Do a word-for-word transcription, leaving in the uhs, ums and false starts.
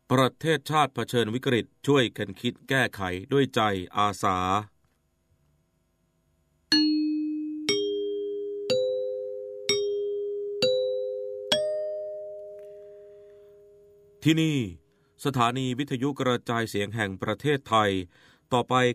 ประเทศชาติเผชิญวิกฤตช่วยกันคิดแก้ไขด้วยใจอาสาที่นี่สถานีวิทยุกระจายเสียงแห่งประเทศไทยต่อไป